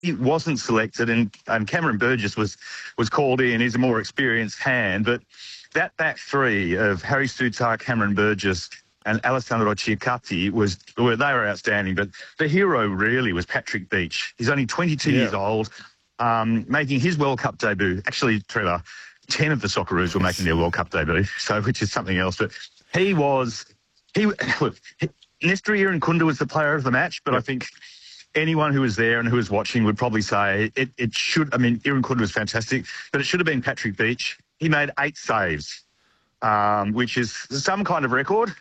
he wasn't selected, and Cameron Burgess was called in. He's a more experienced hand, but that back three of Harry Souttar, Cameron Burgess, and Alessandro Ciccatti they were outstanding. But the hero really was Patrick Beach. He's only 22 years old, making his World Cup debut. Actually, Trevor, 10 of the Socceroos were making their World Cup debut, which is something else. But look, Nestor Irankunda was the player of the match, but I think anyone who was there and who was watching would probably say it should. I mean, Irankunda was fantastic, but it should have been Patrick Beach. He made 8 saves, which is some kind of record.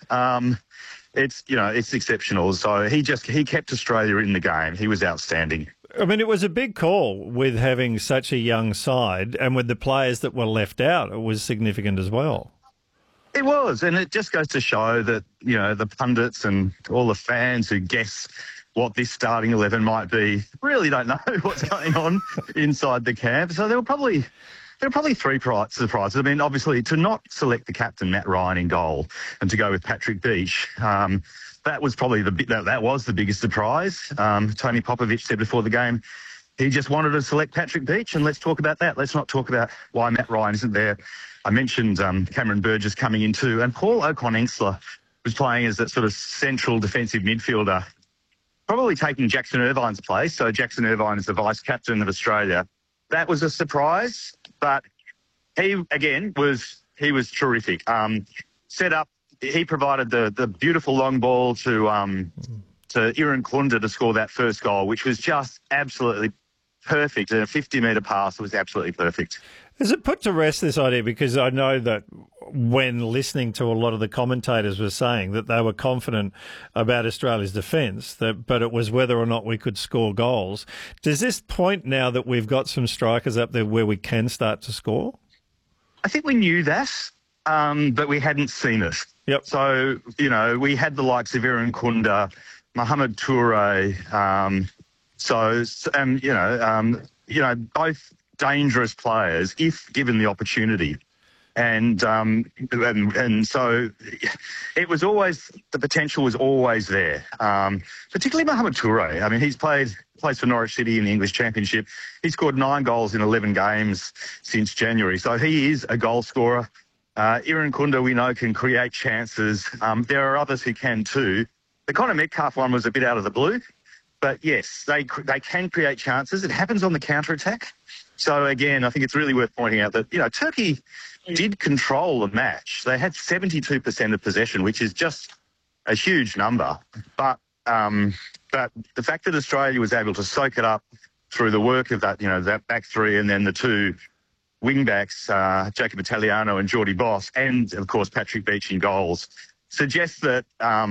It's exceptional. So he kept Australia in the game. He was outstanding. I mean, it was a big call with having such a young side, and with the players that were left out, it was significant as well. It was, and it just goes to show that, the pundits and all the fans who guess what this starting 11 might be really don't know what's going on inside the camp. So there were probably 3 surprises. I mean, obviously, to not select the captain, Matt Ryan, in goal and to go with Patrick Beach, that was probably the biggest surprise. Tony Popovich said before the game he just wanted to select Patrick Beach, and let's talk about that. Let's not talk about why Matt Ryan isn't there. I mentioned Cameron Burgess coming in too, and Paul Okon-Ensler was playing as that sort of central defensive midfielder, probably taking Jackson Irvine's place. So Jackson Irvine is the vice-captain of Australia. That was a surprise, but he was terrific. Set up, he provided the beautiful long ball to Irankunda to score that first goal, which was just absolutely perfect. A 50-metre pass was absolutely perfect. Has it put to rest this idea? Because I know that when listening to a lot of the commentators were saying that they were confident about Australia's defence, but it was whether or not we could score goals. Does this point now that we've got some strikers up there where we can start to score? I think we knew that, but we hadn't seen it. Yep. So, we had the likes of Irankunda, Mohamed Toure, both dangerous players if given the opportunity. And so it was always, the potential was always there, particularly Mohamed Toure. I mean, plays for Norwich City in the English Championship. He scored 9 goals in 11 games since January. So he is a goal scorer. Irankunda, we know, can create chances. There are others who can too. The Connor Metcalfe one was a bit out of the blue. But yes, they can create chances. It happens on the counter-attack. So again, I think it's really worth pointing out that, Turkey did control the match. They had 72% of possession, which is just a huge number. But the fact that Australia was able to soak it up through the work of that, that back three, and then the 2 wing-backs, Jacob Italiano and Geordie Boss, and of course Patrick Beach in goals, suggests that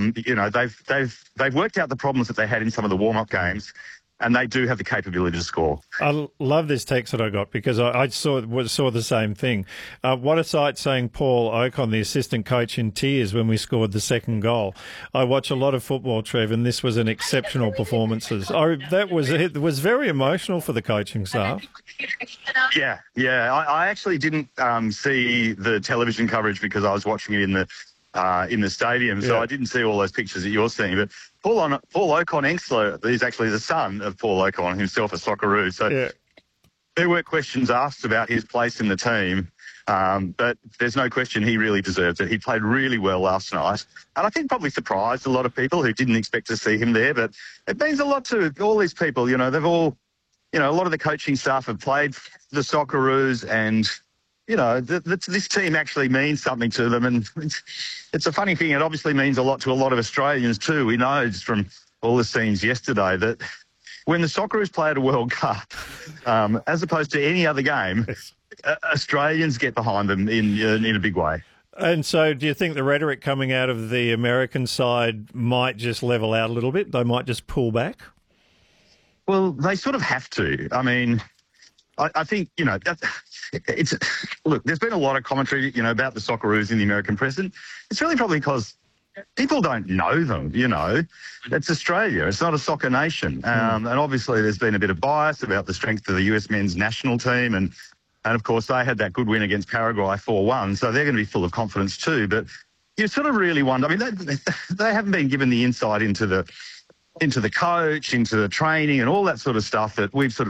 they've worked out the problems that they had in some of the warm-up games, and they do have the capability to score. I love this text that I got because I saw the same thing. What a sight, saying Paul Okon, the assistant coach, in tears when we scored the second goal. I watch a lot of football, Trev, and this was an exceptional performance. It was very emotional for the coaching staff. Yeah. I actually didn't see the television coverage because I was watching it in the stadium, so I didn't see all those pictures that you're seeing. But Paul Okon-Ensler is actually the son of Paul Okon, himself a Socceroo. So there were questions asked about his place in the team, but there's no question he really deserves it. He played really well last night, and I think probably surprised a lot of people who didn't expect to see him there. But it means a lot to all these people. They've all, a lot of the coaching staff have played the Socceroos, and this team actually means something to them. And it's a funny thing. It obviously means a lot to a lot of Australians too. We know just from all the scenes yesterday that when the Socceroos play at a World Cup, as opposed to any other game, Australians get behind them in a big way. And so do you think the rhetoric coming out of the American side might just level out a little bit? They might just pull back? Well, they sort of have to. I mean, I think, look, there's been a lot of commentary, about the Socceroos in the American press, and it's really probably because people don't know them, It's Australia. It's not a soccer nation. And obviously there's been a bit of bias about the strength of the US men's national team, and of course they had that good win against Paraguay 4-1, so they're going to be full of confidence too. But you sort of really wonder, I mean, they haven't been given the insight into the into the coach, into the training, and all that sort of stuff that we've sort of